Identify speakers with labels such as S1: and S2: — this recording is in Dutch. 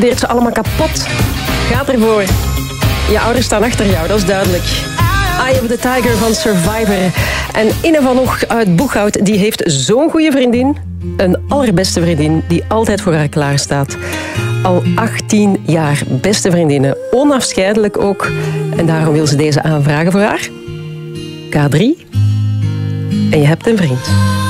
S1: Deert ze allemaal kapot. Ga ervoor. Je ouders staan achter jou, dat is duidelijk. Eye of the Tiger van Survivor. En Inne van Oeg uit Boeghout, die heeft zo'n goede vriendin. Een allerbeste vriendin die altijd voor haar klaarstaat. Al 18 jaar beste vriendinnen. Onafscheidelijk ook. En daarom wil ze deze aanvragen voor haar. K3. En je hebt een vriend.